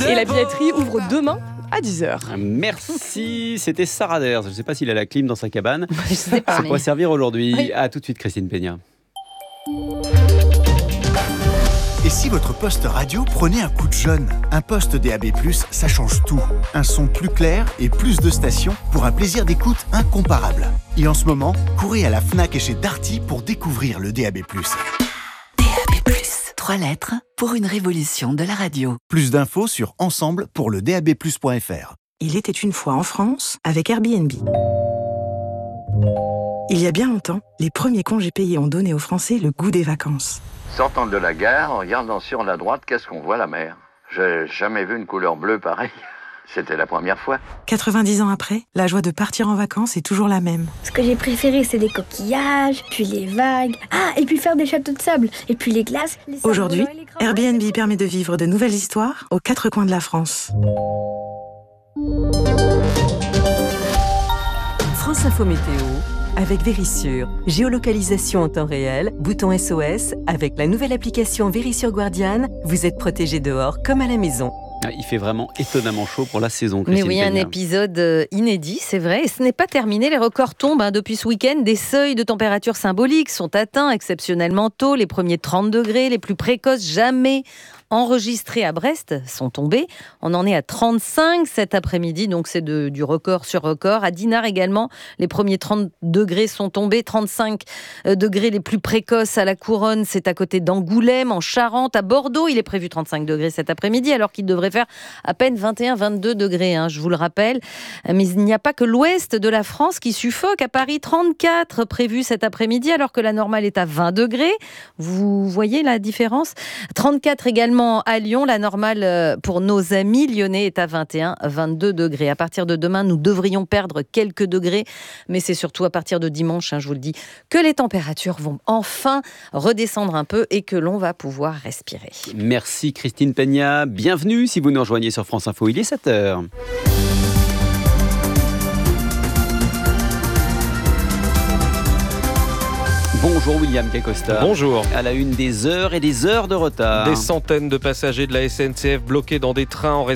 Et la billetterie ouvre demain à 10h. Merci, c'était Sarah Ders. Je ne sais pas s'il a la clim dans sa cabane. Je sais pas. Ça pourrait servir aujourd'hui. Oui. À tout de suite, Christine Peña. Et si votre poste radio prenait un coup de jeune? Un poste DAB+, ça change tout. Un son plus clair et plus de stations pour un plaisir d'écoute incomparable. Et en ce moment, courez à la Fnac et chez Darty pour découvrir le DAB+. DAB+, 3 lettres pour une révolution de la radio. Plus d'infos sur ensemble pour le DABplus.fr. Il était une fois en France avec Airbnb. Il y a bien longtemps, les premiers congés payés ont donné aux Français le goût des vacances. Sortant de la gare, en regardant sur la droite, qu'est-ce qu'on voit? La mer. J'ai jamais vu une couleur bleue pareille. C'était la première fois. 90 ans après, la joie de partir en vacances est toujours la même. Ce que j'ai préféré, c'est les coquillages, puis les vagues. Ah, et puis faire des châteaux de sable, et puis les glaces. Aujourd'hui, Airbnb permet de vivre de nouvelles histoires aux 4 coins de la France. France Info Météo avec Vérissure. Géolocalisation en temps réel, bouton SOS. Avec la nouvelle application Vérissure Guardian, vous êtes protégé dehors comme à la maison. Il fait vraiment étonnamment chaud pour la saison, Mais Christine oui, un Peña. épisode inédit, c'est vrai. Et ce n'est pas terminé. Les records tombent depuis ce week-end. Des seuils de température symboliques sont atteints exceptionnellement tôt. Les premiers 30 degrés, les plus précoces jamais enregistrés à Brest sont tombés. On en est à 35 cet après-midi, donc c'est du record sur record. À Dinard également, les premiers 30 degrés sont tombés. 35 degrés les plus précoces à la Couronne, c'est à côté d'Angoulême, en Charente. À Bordeaux, il est prévu 35 degrés cet après-midi, alors qu'il devrait faire à peine 21-22 degrés, je vous le rappelle. Mais il n'y a pas que l'ouest de la France qui suffoque. À Paris, 34 prévus cet après-midi, alors que la normale est à 20 degrés. Vous voyez la différence? 34 également à Lyon. La normale pour nos amis lyonnais est à 21-22 degrés. À partir de demain, nous devrions perdre quelques degrés, mais c'est surtout à partir de dimanche, je vous le dis, que les températures vont enfin redescendre un peu et que l'on va pouvoir respirer. Merci Christine Peña. Bienvenue si vous nous rejoignez sur France Info. Il est 7h. Bonjour William Cacosta. Bonjour. À la une, des heures et des heures de retard. Des centaines de passagers de la SNCF bloqués dans des trains en raison